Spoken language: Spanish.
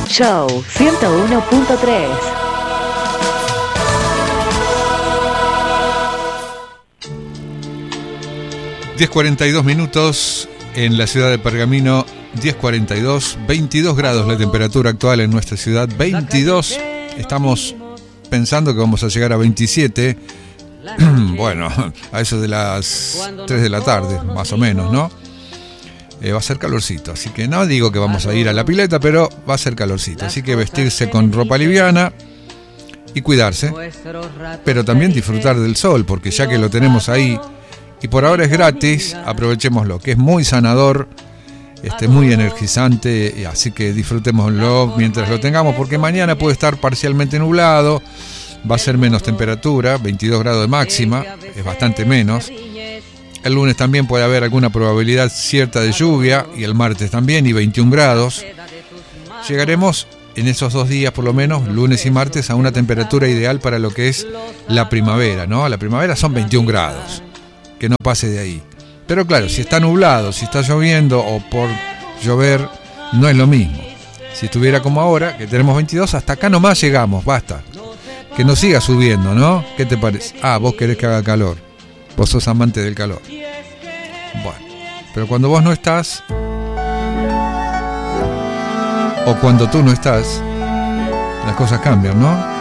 Show 101.3. (10:42) en la ciudad de Pergamino. 10:42, 22 grados la temperatura actual en nuestra ciudad. 22, estamos pensando que vamos a llegar a 27. Bueno, a eso de las 3 de la tarde, más o menos, ¿no? Va a ser calorcito, así que no digo que vamos a ir a la pileta, pero va a ser calorcito. Así que vestirse con ropa liviana y cuidarse, pero también disfrutar del sol, porque ya que lo tenemos ahí y por ahora es gratis, aprovechémoslo, que es muy sanador, muy energizante, así que disfrutémoslo mientras lo tengamos, porque mañana puede estar parcialmente nublado, va a ser menos temperatura, 22 grados de máxima, es bastante menos. El lunes también puede haber alguna probabilidad cierta de lluvia, y el martes también, y 21 grados. Llegaremos en esos 2 días, por lo menos, lunes y martes, a una temperatura ideal para lo que es la primavera, ¿no? La primavera son 21 grados, que no pase de ahí. Pero claro, si está nublado, si está lloviendo o por llover, no es lo mismo. Si estuviera como ahora, que tenemos 22, hasta acá nomás llegamos, basta. Que no siga subiendo, ¿no? ¿Qué te parece? Ah, vos querés que haga calor. Vos sos amante del calor. Bueno, pero cuando vos no estás, o cuando tú no estás, las cosas cambian, ¿no?